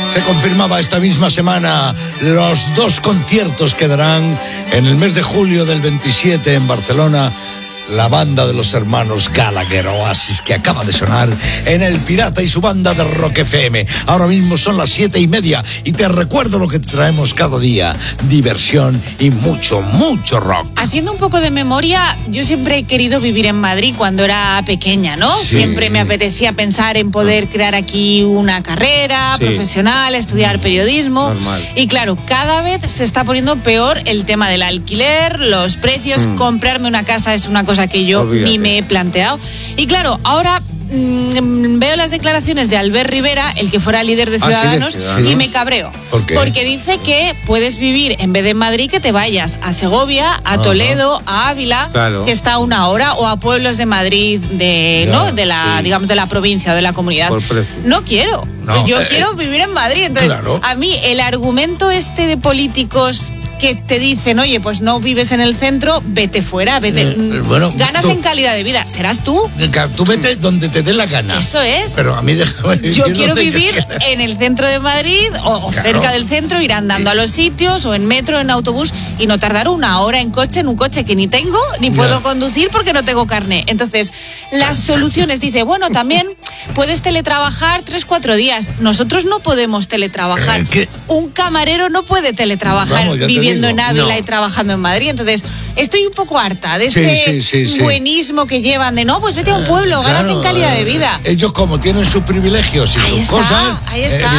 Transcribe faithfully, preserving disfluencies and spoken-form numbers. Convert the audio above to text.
Se confirmaba esta misma semana los dos conciertos que darán en el mes de julio del veintisiete en Barcelona la banda de los hermanos Gallagher, Oasis, que acaba de sonar en El Pirata y su banda de Rock F M. Ahora mismo son las siete y media y te recuerdo lo que te traemos cada día: diversión y mucho, mucho rock. Haciendo un poco de memoria, yo siempre he querido vivir en Madrid cuando era pequeña, ¿no? Sí. Siempre me apetecía pensar en poder crear aquí una carrera Sí. profesional, estudiar periodismo. Normal. Y claro, cada vez se está poniendo peor el tema del alquiler, los precios. Mm. Comprarme una casa es una cosa que yo Olvídate. ni me he planteado. Y claro, ahora mmm, veo las declaraciones de Albert Rivera, el que fuera líder de Ah, sí, de Ciudadanos, Ciudadanos. y me cabreo. ¿Por qué? Porque dice que puedes vivir, en vez de en Madrid, que te vayas a Segovia, a Ajá. Toledo, a Ávila, Claro. que está a una hora, o a pueblos de Madrid, de, Ya, ¿no? de la, sí. digamos, de la provincia o de la comunidad. Por precio. No quiero. No, Yo eh, quiero vivir en Madrid. Entonces, claro. a mí el argumento este de políticos que te dicen, oye, pues no vives en el centro, vete fuera, vete. Eh, bueno, ganas tú- en calidad de vida. ¿Serás tú? Tú vete donde te dé la gana. Eso es. Pero a mí déjame Yo vivir quiero donde yo vivir quiera. en el centro de Madrid o Claro. cerca del centro, ir andando a los sitios o en metro, en autobús y no tardar una hora en coche, en un coche que ni tengo ni Ya. puedo conducir porque no tengo carné. Entonces, las soluciones, dice, bueno, también puedes teletrabajar tres, cuatro días. Nosotros no podemos teletrabajar. Eh, ¿qué? Un camarero no puede teletrabajar Vamos, ya te viviendo digo, en Ávila no. y trabajando en Madrid. Entonces, estoy un poco harta de Sí, este sí, sí, sí. buenismo que llevan de, no, pues vete a un pueblo, ganas Claro, en calidad de eh, vida. Ellos, como tienen sus privilegios y Ahí sus está, cosas, ahí está.